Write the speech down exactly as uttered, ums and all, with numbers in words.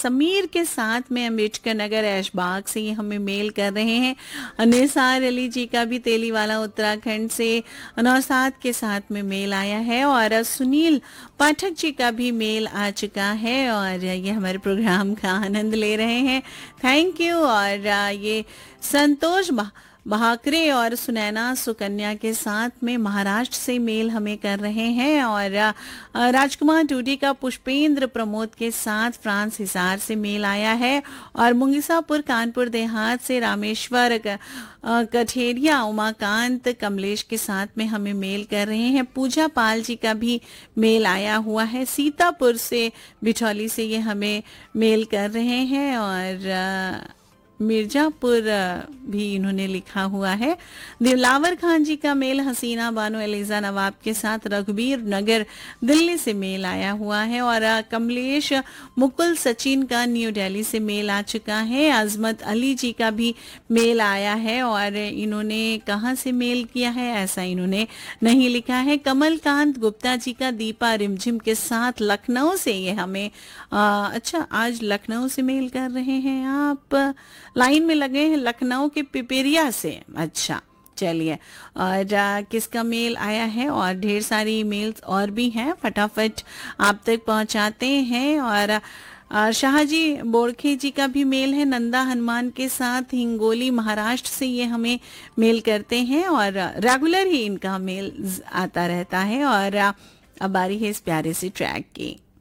समीर के साथ में अम्बेडकर नगर ऐशबाग से ये हमें मेल कर रहे हैं। निसार अली जी का भी तेलीवाला उत्तराखंड से नौसाद के साथ में मेल आया है और सुनील पाठक जी का भी मेल आ चुका है और ये हमारे प्रोग्राम का आनंद ले रहे हैं। Thank you. और ये संतोष भाकरे और सुनैना सुकन्या के साथ में महाराष्ट्र से मेल हमें कर रहे हैं और राजकुमार टूडी का पुष्पेंद्र प्रमोद के साथ फ्रांस हिसार से मेल आया है और मुंगिसापुर कानपुर देहात से रामेश्वर कठेरिया उमाकांत कमलेश के साथ में हमें मेल कर रहे हैं। पूजा पाल जी का भी मेल आया हुआ है। सीतापुर से बिठौली से ये हमें मेल कर रहे हैं और मिर्जापुर भी इन्होंने लिखा हुआ है। दिलावर खान जी का मेल हसीना बानो एलिजा नवाब के साथ रघुबीर नगर दिल्ली से मेल आया हुआ है और कमलेश मुकुल सचिन का न्यू दिल्ली से मेल आ चुका है। अजमत अली जी का भी मेल आया है और इन्होंने कहां से मेल किया है ऐसा इन्होंने नहीं लिखा है। कमलकांत गुप्ता जी का दीपा रिमझिम के साथ लखनऊ से ये हमें आ, अच्छा आज लखनऊ से मेल कर रहे हैं आप, लाइन में लगे हैं लखनऊ के पिपेरिया से। अच्छा चलिए, और आ, किसका मेल आया है और ढेर सारी मेल्स और भी हैं, फटाफट आप तक पहुंचाते हैं। और शाहजी बोड़खे जी का भी मेल है नंदा हनुमान के साथ, हिंगोली महाराष्ट्र से ये हमें मेल करते हैं और रेगुलर ही इनका मेल आता रहता है। और अब बारी है इस प्यारे से ट्रैक की।